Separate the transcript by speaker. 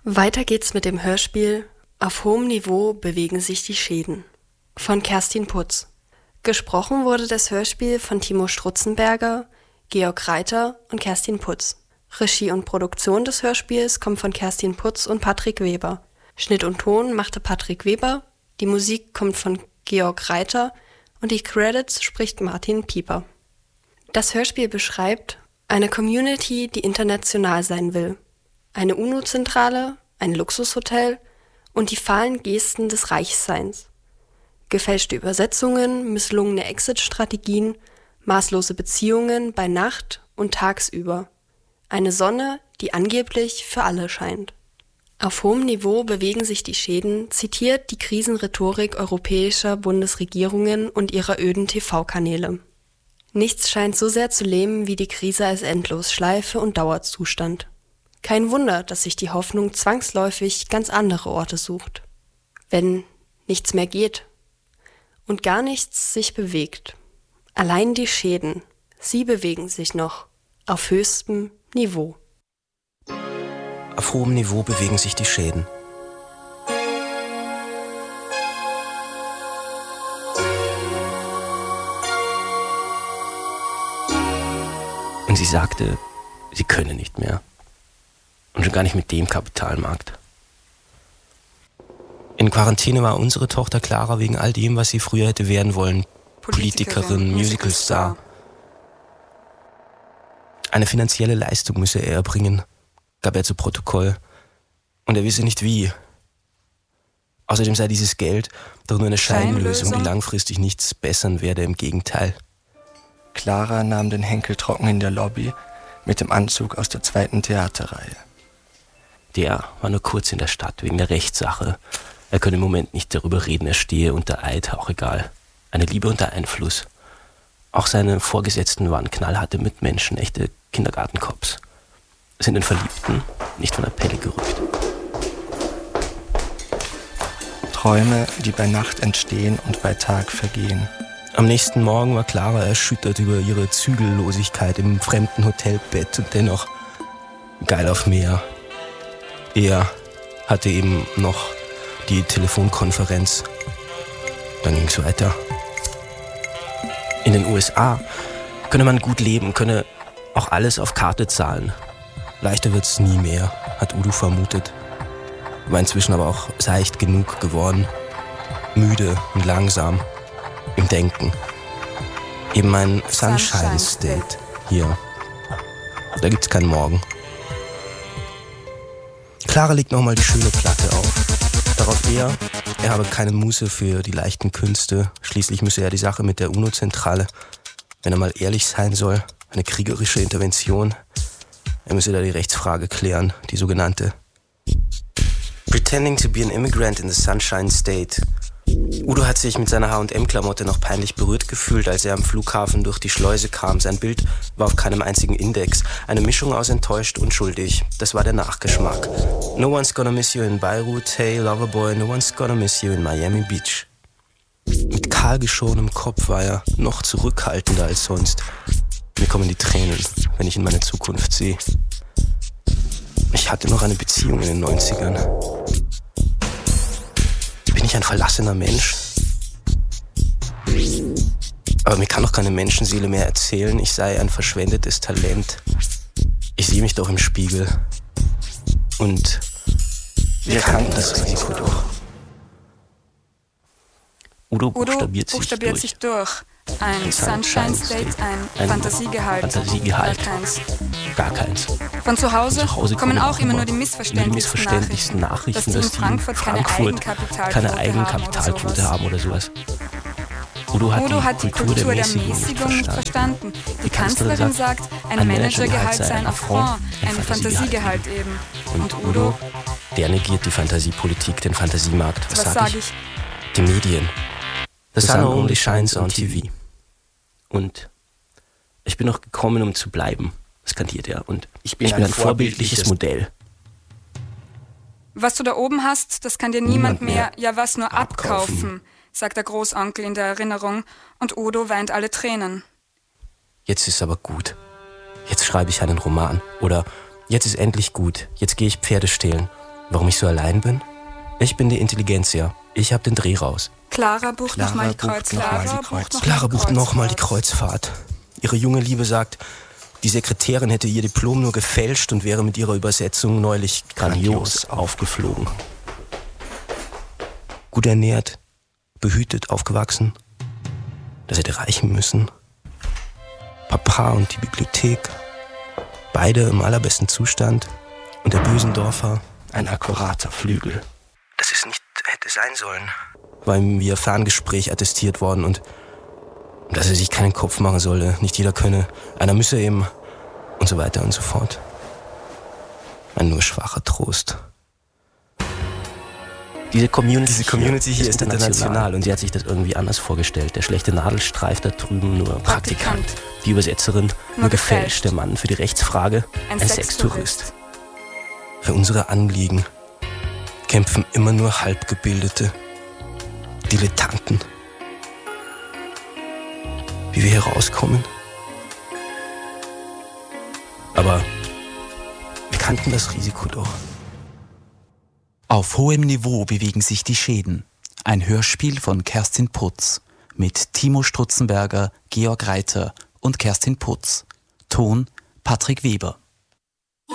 Speaker 1: Weiter geht's mit dem Hörspiel Auf hohem Niveau bewegen sich die Schäden von Kerstin Putz. Gesprochen wurde das Hörspiel von Timo Strutzenberger, Georg Reiter und Kerstin Putz. Regie und Produktion des Hörspiels kommt von Kerstin Putz und Patrick Weber. Schnitt und Ton machte Patrick Weber, die Musik kommt von Georg Reiter und die Credits spricht Martin Pieper. Das Hörspiel beschreibt eine Community, die international sein will. Eine UNO-Zentrale, ein Luxushotel und die fahlen Gesten des Reichseins. Gefälschte Übersetzungen, misslungene Exit-Strategien, maßlose Beziehungen bei Nacht und tagsüber. Eine Sonne, die angeblich für alle scheint. Auf hohem Niveau bewegen sich die Schäden, zitiert die Krisenrhetorik europäischer Bundesregierungen und ihrer öden TV-Kanäle. Nichts scheint so sehr zu lähmen wie die Krise als Endlosschleife und Dauerzustand. Kein Wunder, dass sich die Hoffnung zwangsläufig ganz andere Orte sucht. Wenn nichts mehr geht und gar nichts sich bewegt. Allein die Schäden, sie bewegen sich noch auf höchstem Niveau.
Speaker 2: Auf hohem Niveau bewegen sich die Schäden. Und sie sagte, sie könne nicht mehr. Und schon gar nicht mit dem Kapitalmarkt. In Quarantäne war unsere Tochter Clara wegen all dem, was sie früher hätte werden wollen. Politikerin, Musicalstar. Eine finanzielle Leistung müsse er erbringen, gab er zu Protokoll. Und er wisse nicht wie. Außerdem sei dieses Geld doch nur eine Scheinlösung, die langfristig nichts bessern werde, im Gegenteil.
Speaker 3: Clara nahm den Henkel trocken in der Lobby mit dem Anzug aus der 2. Theaterreihe.
Speaker 2: Der war nur kurz in der Stadt, wegen der Rechtssache. Er könne im Moment nicht darüber reden, er stehe unter Eid, auch egal. Eine Liebe unter Einfluss. Auch seine Vorgesetzten waren knallharte Mitmenschen, echte Kindergartencops. Sind den Verliebten nicht von der Pelle gerückt.
Speaker 3: Träume, die bei Nacht entstehen und bei Tag vergehen.
Speaker 2: Am nächsten Morgen war Clara erschüttert über ihre Zügellosigkeit im fremden Hotelbett und dennoch geil auf mehr. Er hatte eben noch die Telefonkonferenz. Dann ging es weiter. In den USA könne man gut leben, könne auch alles auf Karte zahlen. Leichter wird's nie mehr, hat Udo vermutet. War inzwischen aber auch seicht genug geworden. Müde und langsam im Denken. Eben ein Sunshine State hier. Da gibt's keinen Morgen. Clara legt nochmal die schöne Platte auf. Darauf er habe keine Muße für die leichten Künste. Schließlich müsse er die Sache mit der UNO-Zentrale, wenn er mal ehrlich sein soll, eine kriegerische Intervention. Er müsse da die Rechtsfrage klären, die sogenannte. Pretending to be an immigrant in the Sunshine State. Udo hat sich mit seiner H&M-Klamotte noch peinlich berührt gefühlt, als er am Flughafen durch die Schleuse kam. Sein Bild war auf keinem einzigen Index. Eine Mischung aus enttäuscht und schuldig. Das war der Nachgeschmack. No one's gonna miss you in Beirut, hey Loverboy, no one's gonna miss you in Miami Beach. Mit kahlgeschorenem Kopf war er noch zurückhaltender als sonst. Mir kommen die Tränen, wenn ich in meine Zukunft sehe. Ich hatte noch eine Beziehung in den 90ern. Bin ich ein verlassener Mensch? Aber mir kann doch keine Menschenseele mehr erzählen, ich sei ein verschwendetes Talent. Ich sehe mich doch im Spiegel. Und wir kannten das Risiko doch. Udo buchstabiert sich durch.
Speaker 4: Ein Sunshine State, ein Fantasiegehalt.
Speaker 2: Gar keins.
Speaker 4: Von zu Hause kommen auch immer nur die missverständlichsten Nachrichten, dass die in Frankfurt
Speaker 2: keine Eigenkapitalquote haben oder sowas. Udo hat die Kultur der Mäßigung nicht verstanden.
Speaker 4: Die Kanzlerin sagt, ein Managergehalt sei ein Affront, ein Fantasiegehalt eben.
Speaker 2: Und Udo, der negiert die Fantasiepolitik, den Fantasiemarkt.
Speaker 4: Was sag ich?
Speaker 2: Die Medien. The sun only shines on TV. Und ich bin noch gekommen, um zu bleiben, skandiert er. Und ich bin ein vorbildliches Modell.
Speaker 4: Was du da oben hast, das kann dir niemand mehr, ja was nur abkaufen, sagt der Großonkel in der Erinnerung. Und Udo weint alle Tränen.
Speaker 2: Jetzt ist aber gut. Jetzt schreibe ich einen Roman. Oder jetzt ist endlich gut. Jetzt gehe ich Pferde stehlen. Warum ich so allein bin? Ich bin die Intelligenzia. Ich hab den Dreh raus.
Speaker 4: Clara bucht nochmal die Kreuzfahrt.
Speaker 2: Clara bucht nochmal die Kreuzfahrt. Ihre junge Liebe sagt, die Sekretärin hätte ihr Diplom nur gefälscht und wäre mit ihrer Übersetzung neulich grandios aufgeflogen. Gut ernährt, behütet, aufgewachsen. Das hätte reichen müssen. Papa und die Bibliothek, beide im allerbesten Zustand. Und der Bösendorfer,
Speaker 3: ein akkurater Flügel.
Speaker 2: Dass es nicht hätte sein sollen. War ihm via Ferngespräch attestiert worden und dass er sich keinen Kopf machen solle. Nicht jeder könne, einer müsse eben und so weiter und so fort. Ein nur schwacher Trost. Diese Community hier ist international und sie hat sich das irgendwie anders vorgestellt. Der schlechte Nadelstreif da drüben nur Praktikant. Die Übersetzerin nur gefälscht. Der Mann für die Rechtsfrage ein Sextourist. Für unsere Anliegen kämpfen immer nur Halbgebildete, Dilettanten. Wie wir hier rauskommen. Aber wir kannten das Risiko doch.
Speaker 5: Auf hohem Niveau bewegen sich die Schäden. Ein Hörspiel von Kerstin Putz mit Timo Strutzenberger, Georg Reiter und Kerstin Putz. Ton Patrick Weber.